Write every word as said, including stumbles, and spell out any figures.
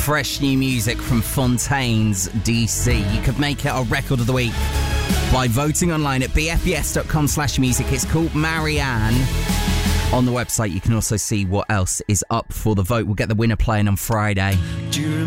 fresh new music from Fontaines D C. You could make it our record of the week by voting online at b f b s dot com slash music. It's called Marianne. On the website, you can also see what else is up for the vote. We'll get the winner playing on Friday.